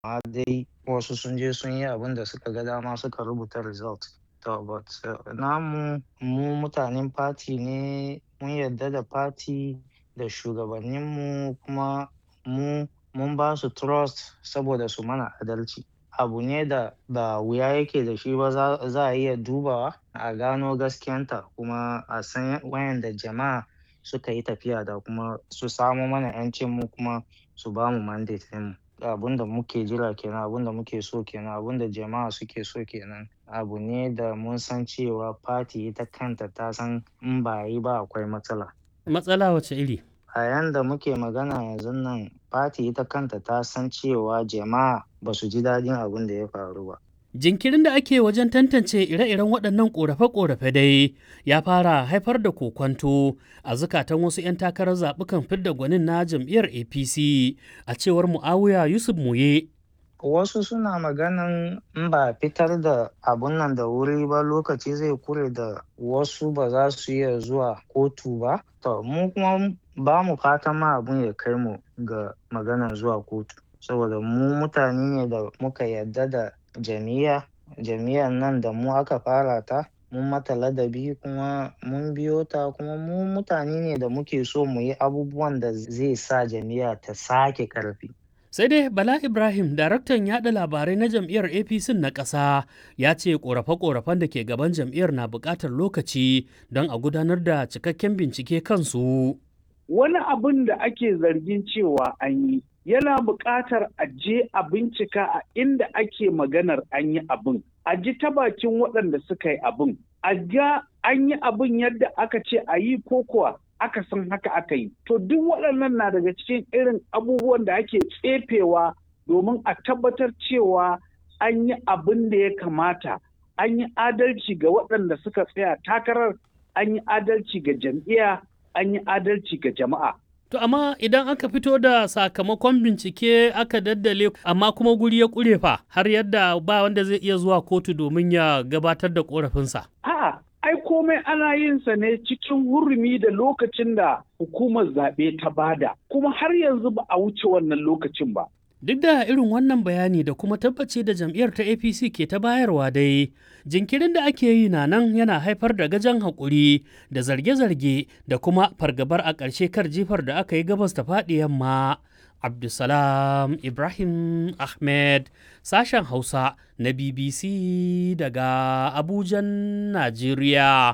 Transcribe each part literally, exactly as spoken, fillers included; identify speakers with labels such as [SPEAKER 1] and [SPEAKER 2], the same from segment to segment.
[SPEAKER 1] amma dai wasu sun je sun yi abin da suka ga dama suka rubuta result. To but uh, namu mu mutanen party ne, mun yarda da party da shugabanninmu kuma mu mun ba su trust saboda su mana adalci. Abu ne da ba wuya yake da shi ba, za za a iya dubawa a gano gaskiyanta kuma a san wayanda jama'a suka yi tafiya da kuma su samo mana 'yancinmu kuma su ba mu mandate ɗinmu. Abun da muke jira kenan, abun da muke so kenan, abun da jama'a suke so kenan. Abu ne da mun san cewa party ita kanta ta san in ba a yi ba akwai matsala.
[SPEAKER 2] Matsala wace iri?
[SPEAKER 1] A yanda muke magana yanzun nan, party ita kanta ta san cewa jama'a ba su ji daɗin abun da ya faru ba.
[SPEAKER 2] Jinkirin da ake wajen tantance ire-iren waɗannan ƙorafe-ƙorafe dai ya fara haifar da kokwanto a zukatan wasu 'yan takarar zaɓukan fidda gwanin na jam'iyyar A P C, a cewar Mu'awiya Yusuf Muye.
[SPEAKER 1] Wasu suna maganan in ba a fitar da abun nan da wuri ba, lokaci zai kure da wasu ba za su iya zuwa kotu ba. To mu kuma ba mu fatan ma abun ya kai mu ga maganan zuwa kotu, saboda mu mutane ne da muka yarda da jam'iyya. Jam'iyyar nan da mu aka fara ta, mun mata ladabi kuma mun biyo ta, kuma mu mutane ne da muke so mu yi abubuwan da zai sa jam'iyya ta sake ƙarfi.
[SPEAKER 2] Sai dai Bala Ibrahim, daraktan yaɗa labarai na jam'iyyar A P C na ƙasa, ya ce ƙorafe-ƙorafen da ke gaban jam'iyyar na buƙatar lokaci don a gudanar da cikakken bincike kansu.
[SPEAKER 3] Wani abin da ake zargin cewa an yi yana buƙatar a je a bincika a inda ake maganar an yi abin, a ji ta bakin waɗanda suka yi abin, a ga an yi abin yadda aka ce a yi ko kuwa aka san haka aka yi. To duk waɗannan na daga cikin irin abubuwan da ake tsefewa domin a tabbatar cewa an yi abin da ya kamata, an yi adalci ga waɗanda suka tsaya takarar, an yi adalci ga jam'iyya, an yi adalci ga jama'a.
[SPEAKER 2] To amma idan aka fito da sakamakon bincike aka daddale amma kuma guri ya ƙure fa har yadda ba wanda zai iya zuwa kotu domin ya gabatar da ƙorafinsa.
[SPEAKER 3] A'a, ai komai ana yin sa ne cikin hurumi da lokacin da hukumar zaɓe ta bada, kuma har yanzu ba a wuce wannan lokacin ba.
[SPEAKER 2] Duk da irin wannan bayani da kuma tabbaci da jam'iyyar ta A P C ke ta bayarwa dai, jinkirin da ake yi na nan yana haifar da gajan haƙuri da zarge-zarge da kuma fargabar a ƙarshe kar jifar da aka yi gabas ta faɗi yamma. Abdulsalam Ibrahim Ahmed, sashen Hausa na B B C daga Abujan, Najeriya.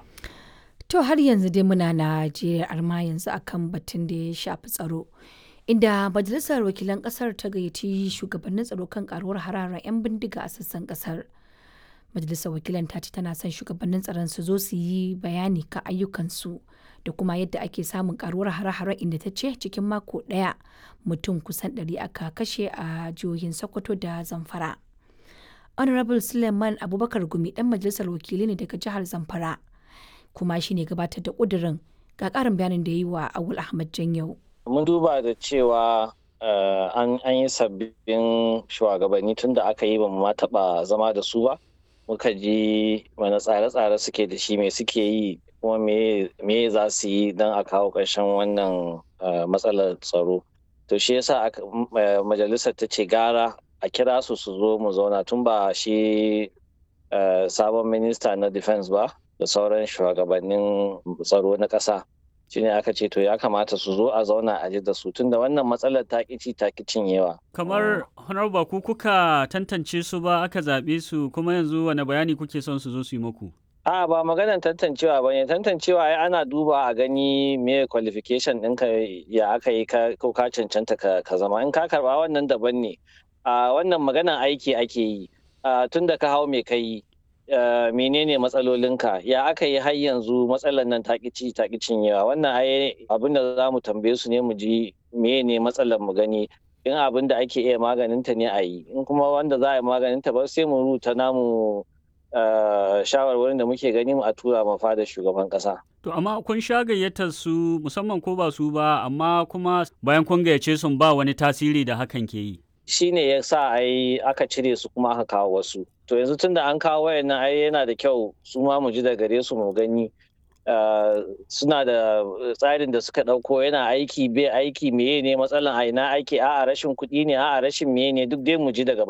[SPEAKER 4] To har yanzu dai muna Najeriya, amma yanzu akan batun da ya shafi tsaro. Inda Majalisar Wakilan Ƙasar ta gayyaci shugabannin tsaro kan karuwar hararar 'yan bindiga a sassan ƙasar. Majalisar Wakilan ta ce tana son shugabannin tsaron su zo su yi bayani kan ayyukansu da kuma yadda ake samun karuwar hare-hare, inda ta ce cikin mako ɗaya mutum kusan ɗari aka kashe a jihohin Sokoto da Zamfara. Honorable Suleiman Abubakar Gumi ɗan Majalisar Wakilai ne daga jihar Zamfara, kuma shi ne gabatar da ƙudurin. Ga ƙarin bayanin da ya yi wa Awul Ahmad Janyau.
[SPEAKER 5] Mun duba da cewa uh, an, an yi sabbin shugabanni tun da aka yi ba mu ma taɓa zama da su ba. Muka ji wani tsare-tsare suke da shi, me suke yi kuma me, me za su yi don a kawo ƙarshen wannan uh, matsalar tsaro. To shi yasa uh, majalisar ta ce gara a kira su su zo mu zauna, tun ba shi uh, sabon minista na defense ba da sauran shugabannin tsaro na ƙasa. Shi ne aka ce to ya kamata su zo a zauna a ji da su, tunda wannan matsalar ta ƙici ta ƙi cinyewa.
[SPEAKER 6] Kamar honorable ku kuka tantance su ba aka zaɓe su, kuma yanzu wani bayani kuke son su zo su yi muku?
[SPEAKER 5] A ba maganar tantancewa ba ne, tantancewa ai ana duba a gani me qualification ɗinka ya aka yi ko ka cancanta ka zama, in ka karɓa wannan daban ne. A wannan maganar aiki ake yi, tunda ka hau me ka yi. Uh, menene matsalolinka, ya aka yi har yanzu matsalar nan takici taki cinyewa. Wannan ai abin da za mu tambaye su ne mu ji menene matsalar mu gani, in abin da ake iya maganinta ne a yi, in kuma wanda za a yi maganinta ba sai mu rubuta namu uh, shawarwarin da muke gani mu a tura ma fada shugaban kasa.
[SPEAKER 6] To amma kun sha gayyatar su musamman ko ba su ba, amma kuma bayan kun gayyace sun ba wani tasiri da hakan ke yi.
[SPEAKER 5] Shi ne ya sa ai aka cire su kuma aka kawo wasu. To yanzu tun da an kawo wayannan ai yana da kyau su ma mu ji da gare su mu gani suna da tsarin da suka ɗauko yana aiki bai aiki meye ne matsalan a ina aiki a'a rashin kuɗi ne a'a rashin meye ne duk dai mu ji daga